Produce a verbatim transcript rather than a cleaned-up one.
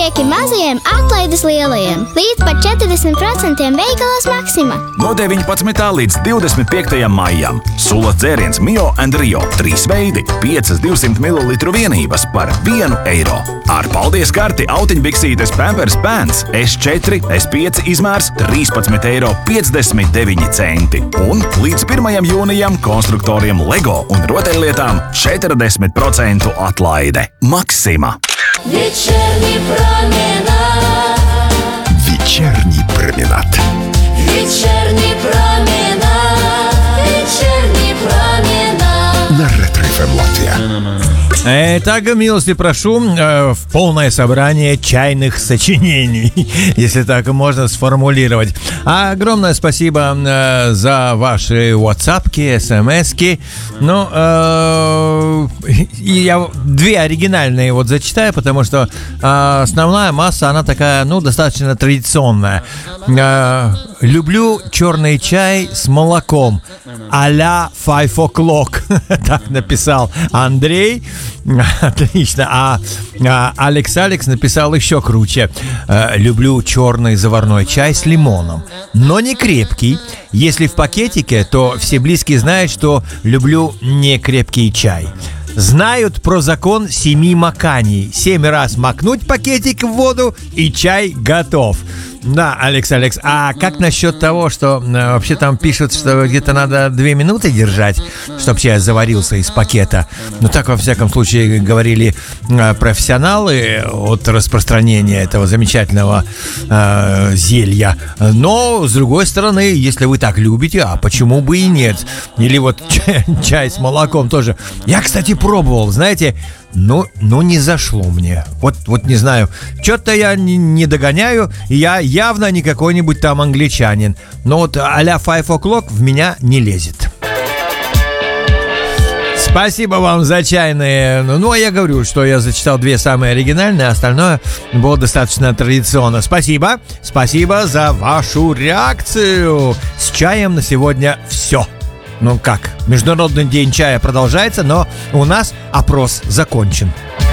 Prieki mazajiem, atlaides lielajiem. Līdz pat četrdesmit procenti veikalos Maksima. No deviņpadsmitā līdz divdesmit piektajam maijam. Sulas dzēriens Mio and Rio. Trīs veidi, piecas divsimt mililitru vienības par vienu eiro. Ar paldies karti autiņbiksītes Pampers Pants S četri, S pieci izmērs trīspadsmit eiro piecdesmit deviņi centi. Un līdz pirmajam jūnijam konstruktoriem Lego un rotaļlietām četrdesmit procentu atlaide. Maksima. Вечерний променад. Вечерний променад. Вечерний променад. Вечерний променад. На Ретро-эф эм Латвия. Итак, милости прошу э, в полное собрание чайных сочинений, если так можно сформулировать. Огромное спасибо э, за ваши ватсапки, смски. Ну, э, я две оригинальные вот зачитаю, потому что э, основная масса, она такая, ну, достаточно традиционная. Э, люблю черный чай с молоком а-ля five o'clock. Так написал Андрей. Отлично. А, а Алекс Алекс написал еще круче. Люблю черный заварной чай с лимоном, но не крепкий. Если в пакетике, то все близкие знают, что люблю не крепкий чай. Знают про закон семи маканий. Семь раз макнуть пакетик в воду, и чай готов. Да, Алекс, Алекс, а как насчет того, что э, вообще там пишут, что где-то надо две минуты держать, чтобы чай заварился из пакета? Ну, так, во всяком случае, говорили э, профессионалы от распространения этого замечательного э, зелья. Но, с другой стороны, если вы так любите, а почему бы и нет? Или вот чай, чай с молоком тоже. Я, кстати, пробовал, знаете... Ну, ну, не зашло мне. Вот, вот не знаю. Что-то я не, не догоняю. Я явно не какой-нибудь там англичанин. Но вот а-ля five o'clock в меня не лезет. Спасибо вам за чайные. Ну, а я говорю, что я зачитал две самые оригинальные, а остальное было достаточно традиционно. Спасибо. Спасибо за вашу реакцию. С чаем на сегодня все. Ну как, Международный день чая продолжается, но у нас опрос закончен.